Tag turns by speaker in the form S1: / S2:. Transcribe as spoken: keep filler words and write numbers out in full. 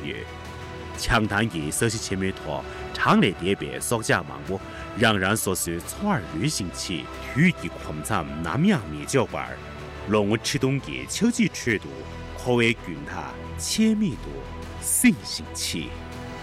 S1: 月。强大的首席前面托长烈叠别所加盲目，让人所需从而旅行起体育狂惨南洋米酒馆，龙我吃东的秋季尺度，可谓均它千米度信心起。